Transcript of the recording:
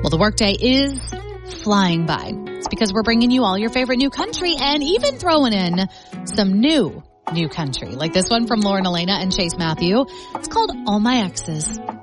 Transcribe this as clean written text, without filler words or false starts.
Well, the workday is flying by. It's because we're bringing you all your favorite new country and even throwing in some new country, like this one from Lauren Elena and Chase Matthew. It's called All My Exes.